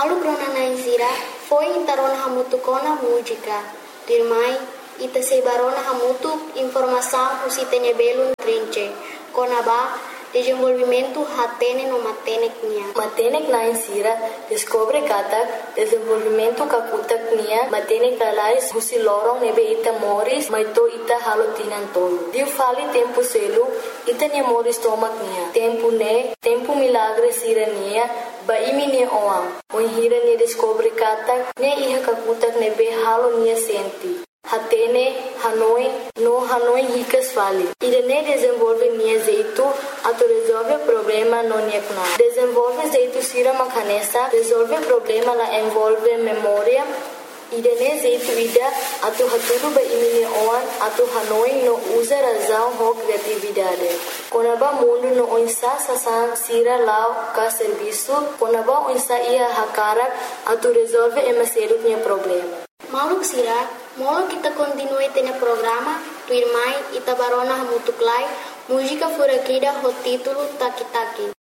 Malu grona na Isira foi intarona hamutu kona música. Dirmai ita sebarona hamutu informação usitene belo trinche. Kona ba desenvolvimento hatene no matenek nia. Matenek na Isira descobre katak desenvolvimento kakutak nia matenek kalais husi lorong nebe ita moris maito ita halotinan tolo. Diu fali tempo selu ita nia moris tomak nia. Tempo milagre sira nia ba imi nia oam. Hira nia descobre katak ne iha kakutak nebe halo nia senti. Hatene, Hanoi ricas fali. Irene desenvolve nia jeito atu resolve problema no nia kuna. Desenvolve jeito sira makanesa, resolve problema la envolve memória. Irene jeito ida atu haturu ba imini oan atu Hanoi no usa razão ho criatividade. Konaba mundo no onsa sasan sira lao ka serviço, konaba onsa ia hakarak atu resolve emaselu nia problema. Maluk sira, molo kita continue tene programa, tu irmai ita barona hamutuklai, música furakida ho título Taki Taki.